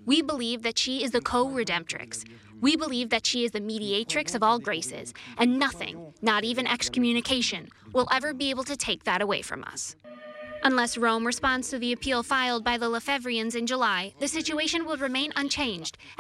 We believe that she is the co-redemptrix. We believe that she is the mediatrix of all graces, and nothing, not even excommunication, will ever be able to take that away from us. Unless Rome responds to the appeal filed by the Lefebvrians in July, the situation will remain unchanged,